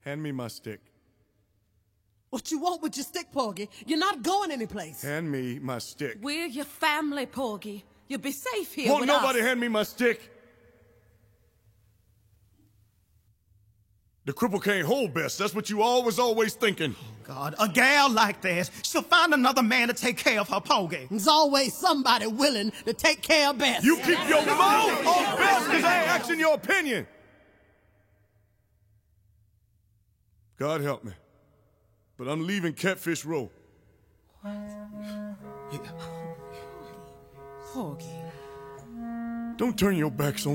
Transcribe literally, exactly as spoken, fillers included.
Hand me my stick. What you want with your stick, Porgy? You're not going anyplace. Hand me my stick. We're your family, Porgy. You'll be safe here Won't with nobody us. hand me my stick? The cripple can't hold best. That's what you always, always thinking. God, a gal like this, she'll find another man to take care of her, Porgy. There's always somebody willing to take care of Bess. You keep your mouth on Bess because I ain't asking your opinion. God help me. But I'm leaving Catfish Row. Porgy. Don't turn your backs on